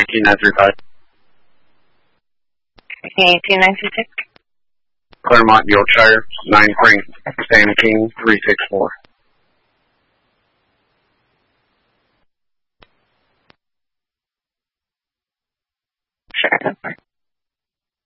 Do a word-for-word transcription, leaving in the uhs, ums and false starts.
two nine three five. Okay, two nine two six. Claremont, Yorkshire, nine Frank, Sam King, three six four. Sure, that's fine.